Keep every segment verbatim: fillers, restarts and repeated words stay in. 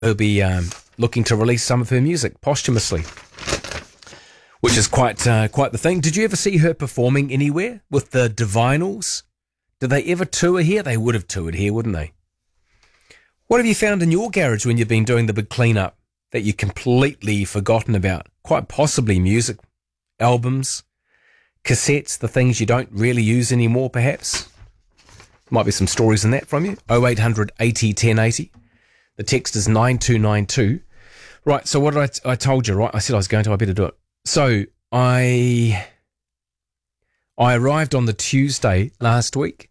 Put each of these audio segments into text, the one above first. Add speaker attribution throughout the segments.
Speaker 1: will be um, looking to release some of her music posthumously, which is quite uh, quite the thing. Did you ever see her performing anywhere with the Divinals? Did they ever tour here? They would have toured here, wouldn't they? What have you found in your garage when you've been doing the big clean-up that you've completely forgotten about? Quite possibly music, albums, cassettes, the things you don't really use anymore, perhaps. Might be some stories in that from you. oh eight hundred eighty ten eighty. The text is nine two nine two. Right, so what did I, t- I told you, right? I said I was going to, I better do it. So I I arrived on the Tuesday last week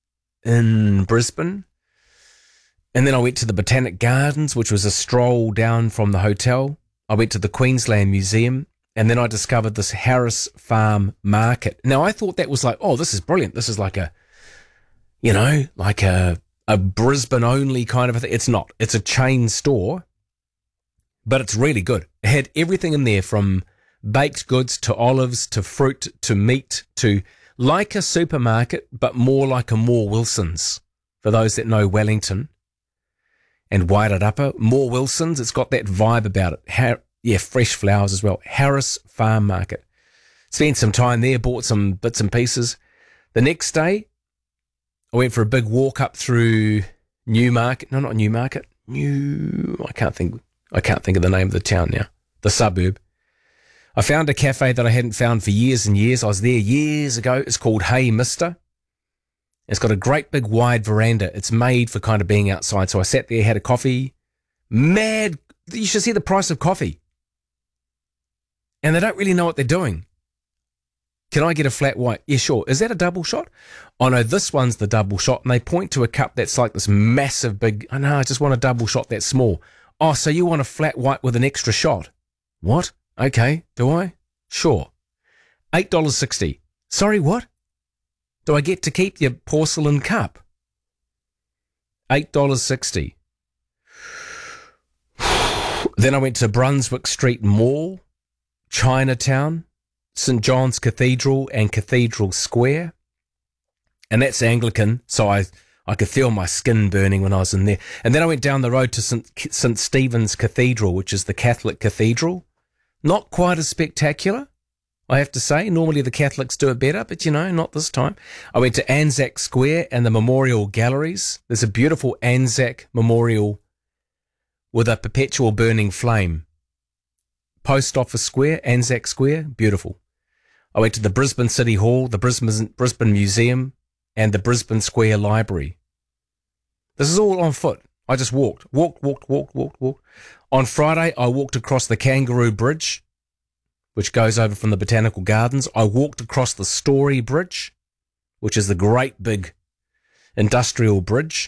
Speaker 1: in Brisbane, and then I went to the Botanic Gardens, which was a stroll down from the hotel. I went to the Queensland Museum, and then I discovered this Harris Farm Market. Now, I thought that was like, oh, this is brilliant. This is like a, you know, like a, a Brisbane-only kind of a thing. It's not. It's a chain store, but it's really good. It had everything in there from baked goods to olives to fruit to meat to like a supermarket, but more like a More Wilson's, for those that know Wellington and Wairarapa. More Wilson's, it's got that vibe about it. Har- yeah, fresh flowers as well. Harris Farm Market. Spent some time there, bought some bits and pieces. The next day, I went for a big walk up through Newmarket. No, not Newmarket. New. I can't think. I can't think of the name of the town now. The suburb. I found a cafe that I hadn't found for years and years. I was there years ago. It's called Hey Mister. It's got a great big wide veranda. It's made for kind of being outside. So I sat there, had a coffee. Mad. You should see the price of coffee. And they don't really know what they're doing. Can I get a flat white? Yeah, sure. Is that a double shot? Oh, no, this one's the double shot. And they point to a cup that's like this massive big, oh, no, I just want a double shot that's small. Oh, so you want a flat white with an extra shot? What? Okay, do I? Sure. eight dollars sixty. Sorry, what? Do I get to keep your porcelain cup? eight dollars sixty. Then I went to Brunswick Street Mall, Chinatown, Saint John's Cathedral and Cathedral Square. And that's Anglican, so I, I could feel my skin burning when I was in there. And then I went down the road to Saint Saint Stephen's Cathedral, which is the Catholic cathedral. Not quite as spectacular, I have to say. Normally the Catholics do it better, but, you know, not this time. I went to Anzac Square and the Memorial Galleries. There's a beautiful Anzac Memorial with a perpetual burning flame. Post Office Square, Anzac Square, beautiful. I went to the Brisbane City Hall, the Brisbane, Brisbane Museum, and the Brisbane Square Library. This is all on foot. I just walked, walked, walked, walked, walked, walked. On Friday, I walked across the Kangaroo Bridge, which goes over from the Botanical Gardens. I walked across the Story Bridge, which is the great big industrial bridge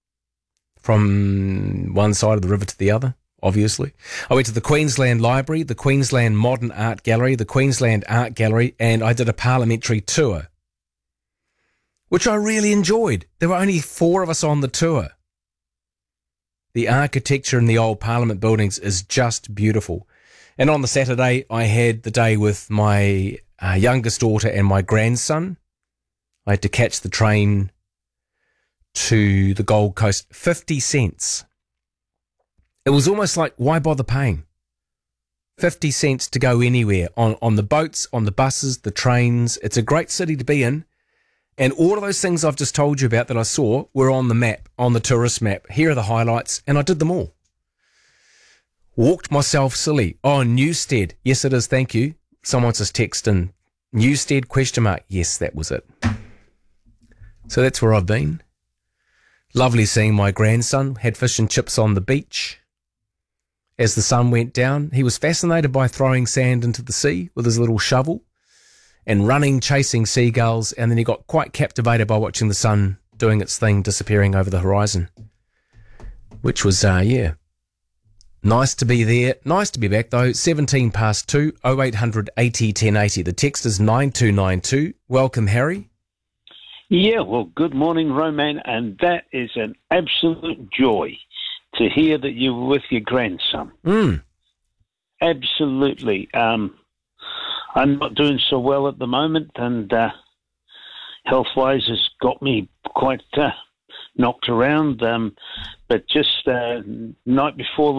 Speaker 1: from one side of the river to the other, obviously. I went to the Queensland Library, the Queensland Modern Art Gallery, the Queensland Art Gallery, and I did a parliamentary tour, which I really enjoyed. There were only four of us on the tour. The architecture in the old Parliament buildings is just beautiful. And on the Saturday, I had the day with my uh, youngest daughter and my grandson. I had to catch the train to the Gold Coast. fifty cents. It was almost like, why bother paying? fifty cents to go anywhere, on, on the boats, on the buses, the trains. It's a great city to be in. And all of those things I've just told you about that I saw were on the map, on the tourist map. Here are the highlights, and I did them all. Walked myself silly. Oh, Newstead. Yes, it is. Thank you. Someone's just texting. Newstead, question mark. Yes, that was it. So that's where I've been. Lovely seeing my grandson. Had fish and chips on the beach. As the sun went down, he was fascinated by throwing sand into the sea with his little shovel and running, chasing seagulls, and then he got quite captivated by watching the sun doing its thing, disappearing over the horizon, which was, uh, yeah, nice to be there. Nice to be back, though. seventeen past two, oh eight hundred eighty ten eighty. The text is nine two nine two. Welcome, Harry.
Speaker 2: Yeah, well, good morning, Roman, and that is an absolute joy to hear that you were with your grandson.
Speaker 1: Mm.
Speaker 2: Absolutely. Um, I'm not doing so well at the moment, and uh, health-wise has got me quite uh, knocked around. Um, but just uh, night before